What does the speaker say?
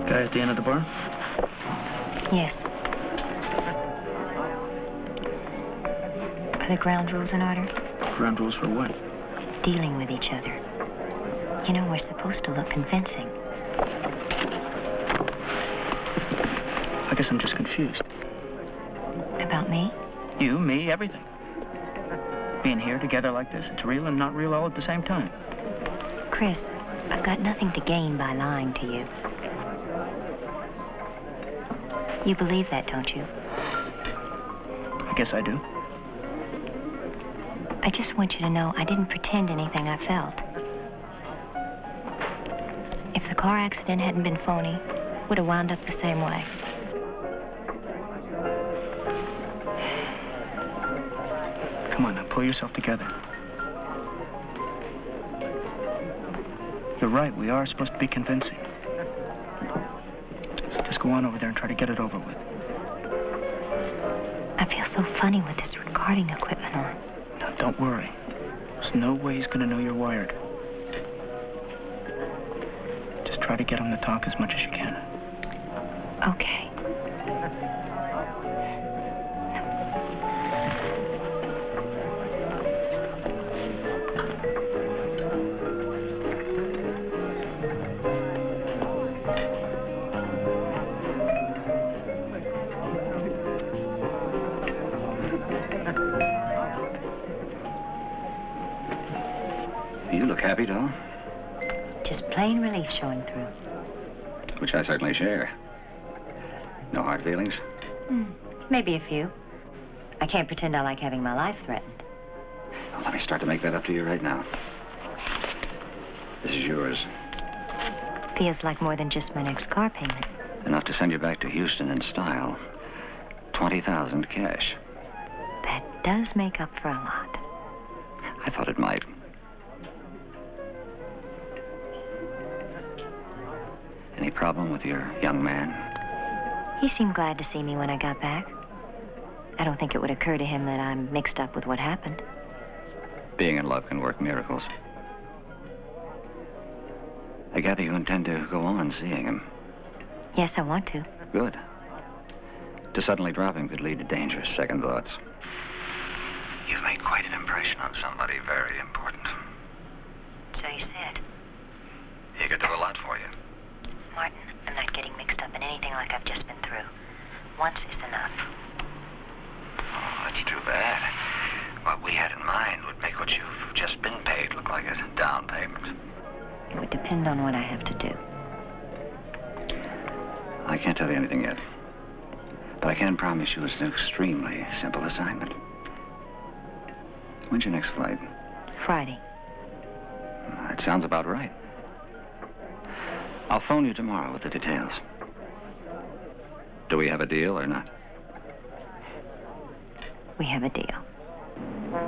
Guy at the end of the bar? Yes. Are the ground rules in order? Ground rules for what? Dealing with each other. You know, we're supposed to look convincing. I guess I'm just confused. About me? You, me, everything. Being here together like this, it's real and not real all at the same time. Chris, I've got nothing to gain by lying to you. You believe that, don't you? I guess I do. I just want you to know I didn't pretend anything I felt. If the car accident hadn't been phony, would have wound up the same way. Come on now, pull yourself together. You're right, we are supposed to be convincing. So just go on over there and try to get it over with. I feel so funny with this recording equipment on. Now, don't worry. There's no way he's gonna know you're wired. Just try to get him to talk as much as you can. Okay. You look happy, doll. Just plain relief showing through. Which I certainly share. No hard feelings? Maybe a few. I can't pretend I like having my life threatened. Well, let me start to make that up to you right now. This is yours. Feels like more than just my next car payment. Enough to send you back to Houston in style. 20,000 cash. That does make up for a lot. I thought it might. Any problem with your young man? He seemed glad to see me when I got back. I don't think it would occur to him that I'm mixed up with what happened. Being in love can work miracles. I gather you intend to go on seeing him. Yes, I want to. Good. To suddenly drop him could lead to dangerous second thoughts. You've made quite an impression on somebody very important. So you said. He could do a lot for you. Martin, I'm not getting mixed up in anything like I've just been through. Once is enough. Oh, that's too bad. What we had in mind would make what you've just been paid look like a down payment. It would depend on what I have to do. I can't tell you anything yet. But I can promise you it's an extremely simple assignment. When's your next flight? Friday. That sounds about right. I'll phone you tomorrow with the details. Do we have a deal or not? We have a deal.